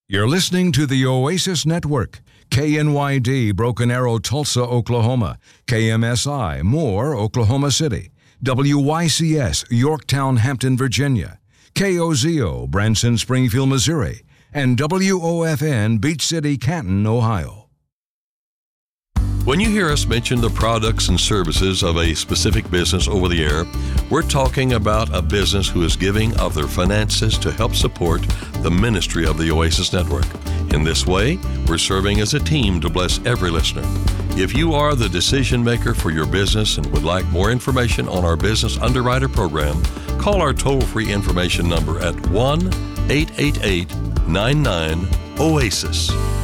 You're listening to the Oasis Network. KNYD, Broken Arrow, Tulsa, Oklahoma. KMSI, Moore, Oklahoma City. WYCS, Yorktown, Hampton, Virginia. KOZO, Branson, Springfield, Missouri. And WOFN, Beach City, Canton, Ohio. When you hear us mention the products and services of a specific business over the air, we're talking about a business who is giving of their finances to help support the ministry of the Oasis Network. In this way, we're serving as a team to bless every listener. If you are the decision maker for your business and would like more information on our Business Underwriter program, call our toll-free information number at 1-888-99-OASIS.